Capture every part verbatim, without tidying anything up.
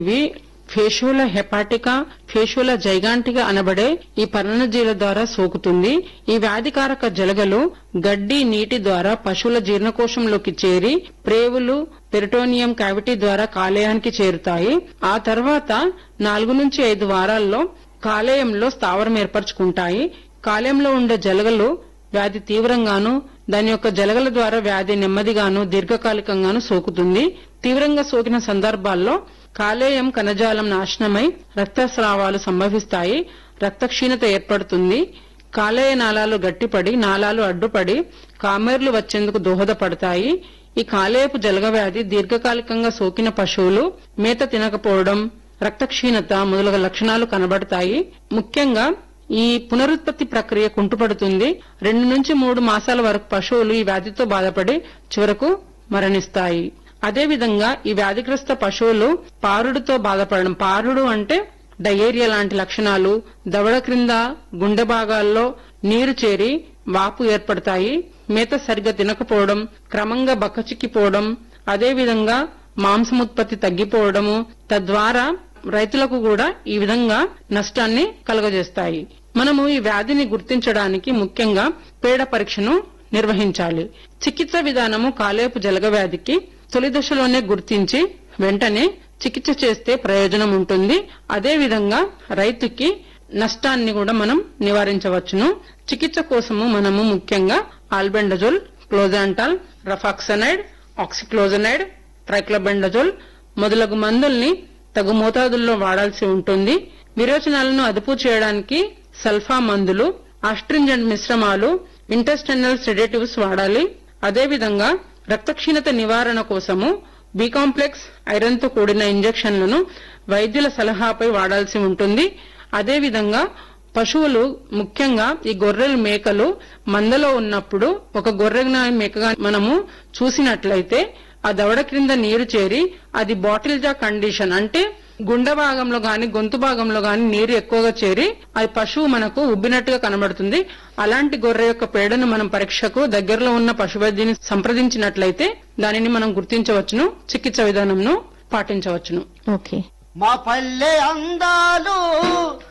ఇవి ఫేషియోలా హెపాటికా, ఫేషియోలా జైగాంటికా అనబడే ఈ పర్ణజీల ద్వారా సోకుతుంది. ఈ వ్యాధికారక జలగలు గడ్డి, నీటి ద్వారా పశువుల జీర్ణకోశంలోకి చేరి ప్రేవులు, పెరిటోనియం క్యావిటీ ద్వారా కాలేయానికి చేరుతాయి. ఆ తర్వాత నాలుగు నుంచి ఐదు వారాల్లో కాలేయంలో స్థావరం ఏర్పరచుకుంటాయి. కాలేయంలో ఉండే జలగలు వ్యాధి తీవ్రంగాను, దాని యొక్క జలగల ద్వారా వ్యాధి నెమ్మదిగాను, దీర్ఘకాలికంగాను సోకుతుంది. తీవ్రంగా సోకిన సందర్భాల్లో కాలేయం కణజాలం నాశనమై రక్తస్రావాలు సంభవిస్తాయి. రక్తక్షీణత ఏర్పడుతుంది. కాలేయ నాళాలు గట్టిపడి, నాళాలు అడ్డుపడి కామెర్లు వచ్చేందుకు దోహదపడతాయి. ఈ కాలేయపు జలగ వ్యాధి దీర్ఘకాలికంగా సోకిన పశువులు మేత తినకపోవడం, రక్తక్షీణత మొదలగు లక్షణాలు కనబడతాయి. ముఖ్యంగా ఈ పునరుత్పత్తి ప్రక్రియ కుంటుపడుతుంది. రెండు నుంచి మూడు మాసాల వరకు పశువులు ఈ వ్యాధితో బాధపడి చివరకు మరణిస్తాయి. అదేవిధంగా ఈ వ్యాధిగ్రస్త పశువులు పారుడుతో బాధపడడం, పారుడు అంటే డయేరియా లాంటి లక్షణాలు, దవడ క్రింద గుండె భాగాల్లో నీరు చేరి వాపు ఏర్పడతాయి. మేత సరిగ్గా తినకపోవడం, క్రమంగా బక్కచిక్కిపోవడం, అదేవిధంగా మాంసముత్పత్తి తగ్గిపోవడము, తద్వారా రైతులకు కూడా ఈ విధంగా నష్టాన్ని కలుగజేస్తాయి. మనము ఈ వ్యాధిని గుర్తించడానికి ముఖ్యంగా పేడ పరీక్షను నిర్వహించాలి. చికిత్స విధానము కాలేయపు జలగ వ్యాధికి తొలి దశలోనే గుర్తించి వెంటనే చికిత్స చేస్తే ప్రయోజనం ఉంటుంది. అదేవిధంగా రైతుకి నష్టాన్ని కూడా మనం నివారించవచ్చును. చికిత్స కోసము మనము ముఖ్యంగా ఆల్బెండజోల్, క్లోజాంటాల్, రఫాక్సనైడ్, ఆక్సిక్లోజనైడ్, ట్రైక్లోబెండజోల్ మొదలగు మందుల్ని తగు మోతాదుల్లో వాడాల్సి ఉంటుంది. విరోచనాలను అదుపు చేయడానికి సల్ఫా మందులు, ఆస్ట్రింజెంట్ మిశ్రమాలు, ఇంటెస్టైనల్ సెడేటివ్స్ వాడాలి. అదేవిధంగా రక్తక్షీణత నివారణ కోసము బి కాంప్లెక్స్, ఐరన్ తో కూడిన ఇంజెక్షన్లను వైద్యుల సలహాపై వాడాల్సి ఉంటుంది. అదేవిధంగా పశువులు ముఖ్యంగా ఈ గొర్రెలు, మేకలు మందలో ఉన్నప్పుడు ఒక గొర్రె మేకగా మనము చూసినట్లయితే ఆ దవడ క్రింద నీరు చేరి అది బాటిల్ జా కండిషన్ అంటే గుండె భాగంలో గాని, గొంతు భాగంలో గాని నీరు ఎక్కువగా చేరి అది పశువు మనకు ఉబ్బినట్టుగా కనబడుతుంది. అలాంటి గొర్రె యొక్క పేడను మనం పరీక్షకు దగ్గరలో ఉన్న పశువైద్యుని సంప్రదించినట్లయితే దానిని మనం గుర్తించవచ్చును, చికిత్స విధానంను పాటించవచ్చును. ఓకే. మా పల్లె అందాలు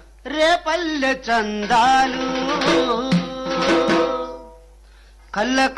రేపల్లె చందాలు కళ్ళ